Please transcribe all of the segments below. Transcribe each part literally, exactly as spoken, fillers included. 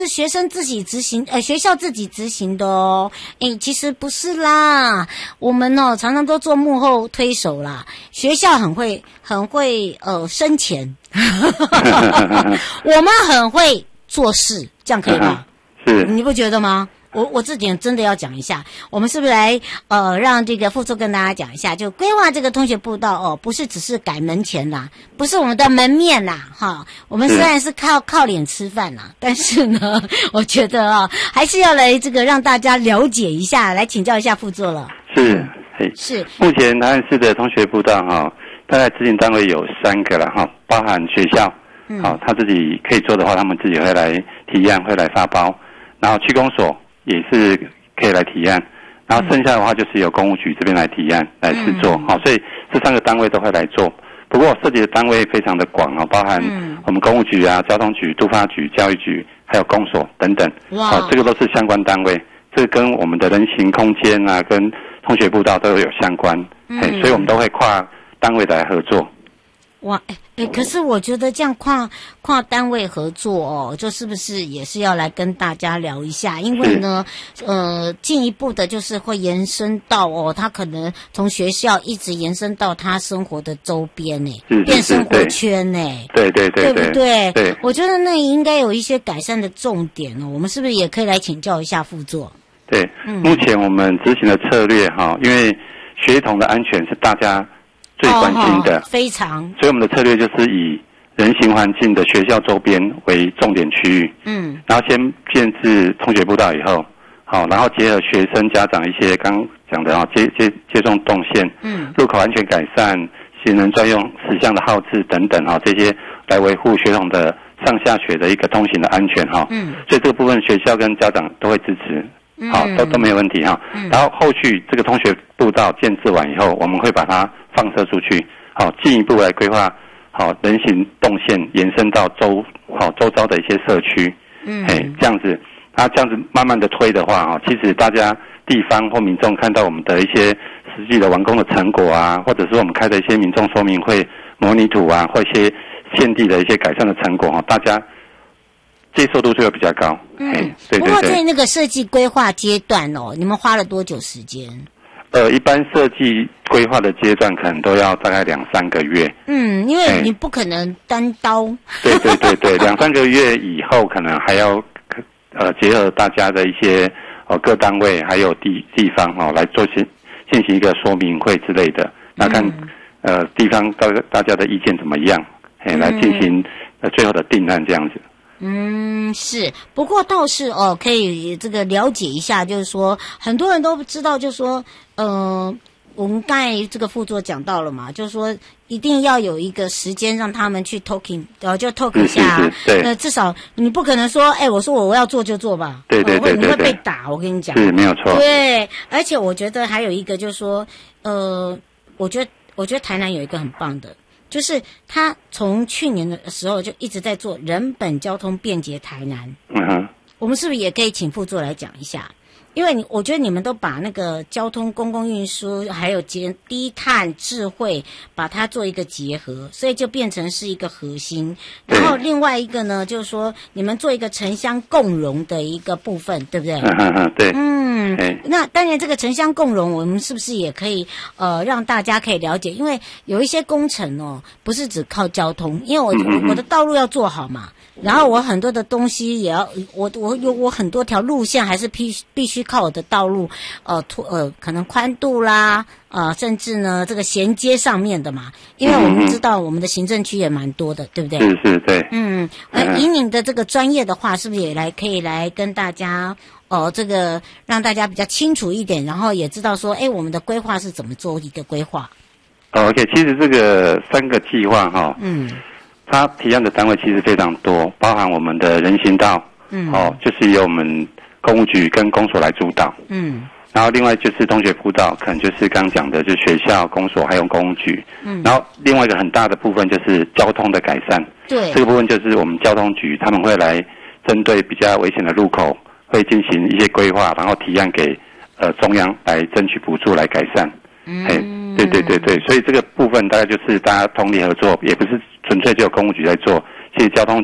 是学生自己执行，呃，学校自己执行的哦。诶，其实不是啦，我们哦常常都做幕后推手啦。学校很会，很会呃生钱，我们很会做事，这样可以吗？ 是， 你不觉得吗？我我这点真的要讲一下，我们是不是来呃让这个副座跟大家讲一下，就规划这个同学步道哦，不是只是改门前啦，不是我们的门面啦，哈，我们虽然是靠靠脸吃饭啦，但是呢，我觉得啊、哦，还是要来这个让大家了解一下，来请教一下副座了。 是，嘿， 是。 目前台南市的同学步道哈，大概执行单位有三个了哈，包含学校，嗯，好，他自己可以做的话，他们自己会来提案，会来发包，然后区公所也是可以来提案，然后剩下的话就是由公务局这边来提案来制作，好、嗯，所以这三个单位都会来做。不过涉及的单位非常的广哦，包含我们公务局啊、交通局、都发局、教育局，还有公所等等，好，这个都是相关单位，这跟我们的人行空间啊、跟同学步道都有相关，嗯，所以我们都会跨单位来合作。 哇，哎哎，可是我觉得这样跨跨单位合作哦，就是不是也是要来跟大家聊一下？因为呢，呃，进一步的就是会延伸到哦，他可能从学校一直延伸到他生活的周边呢，变生活圈呢， 对对对， 对不对？ 对， 我觉得那应该有一些改善的重点哦，我们是不是也可以来请教一下副座？ 对，嗯，目前我们执行的策略哈，因为学童的安全是大家最关心的， 哦，非常， 所以我们的策略就是以人行环境的学校周边为重点区域，嗯，然后先建置同学步道以后，好，然后结合学生家长一些刚讲的啊接接接种动线，嗯，路口安全改善、行人专用驶向的号志等等啊，这些来维护学童的上下学的一个通行的安全哈，嗯，所以这个部分学校跟家长都会支持。好，都都没有问题哈。嗯、然后后续这个同学步道建置完以后，我们会把它放射出去，好，进一步来规划好人行动线延伸到周好周遭的一些社区。嗯，哎，这样子，那这样子慢慢的推的话啊，其实大家地方或民众看到我们的一些实际的完工的成果啊，或者是我们开的一些民众说明会模拟图啊，或一些现地的一些改善的成果哈，大家接受度就会比较高。嗯，对对对。 不过在那个设计规划阶段哦，你们花了多久时间？ 呃，一般设计规划的阶段可能都要大概两三个月。 嗯，因为你不可能单刀。 对对对对，两三个月以后可能还要呃结合大家的一些呃各单位还有地地方哦来做进进行一个说明会之类的，那看、嗯、呃地方大大家的意见怎么样，哎、嗯、来进行呃最后的定案这样子。 嗯，是，不过倒是哦，可以这个了解一下，就是说很多人都知道，就是说，呃，我们刚才这个副座讲到了嘛，就是说一定要有一个时间让他们去 talking， 然后就 talk 一下， 是是是对， 那至少你不可能说，哎，我说我我要做就做吧， 对对对对对， 你会被打，我跟你讲， 是没有错， 对，而且我觉得还有一个就是说，呃，我觉得我觉得台南有一个很棒的。就是他从去年的时候就一直在做人本交通便捷台南，嗯哼，我们是不是也可以请副座来讲一下？因为你我觉得你们都把那个交通公共运输还有结低碳智慧把它做一个结合，所以就变成是一个核心。然后另外一个呢，就是说你们做一个城乡共融的一个部分，对不对？ 嗯嗯嗯，对。 嗯，那当然这个城乡共融，我们是不是也可以呃让大家可以了解？因为有一些工程哦，不是只靠交通，因为我我我的道路要做好嘛。然后我很多的东西也要，我我有我很多条路线还是必必须靠我的道路，呃，呃，可能宽度啦，呃，甚至呢这个衔接上面的嘛，因为我们知道我们的行政区也蛮多的，对不对？ 是是，对。 嗯，那以你的这个专业的话，是不是也来可以来跟大家，哦、呃，这个让大家比较清楚一点，然后也知道说，哎，我们的规划是怎么做一个规划？ 哦 ，OK， 其实这个三个计划哈，嗯。它提案的单位其实非常多，包含我们的人行道，嗯，哦，就是由我们公务局跟公所来主导，嗯，然后另外就是同学步道，可能就是刚讲的，就是学校、公所还有公务局，嗯，然后另外一个很大的部分就是交通的改善， 对， 这个部分就是我们交通局他们会来针对比较危险的路口，会进行一些规划，然后提案给呃中央来争取补助来改善，嗯，嘿，对对对对，所以这个部分大概就是大家通力合作，也不是纯粹只有公务局在做，其实交通局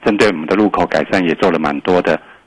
针对我们的路口改善也做了蛮多的。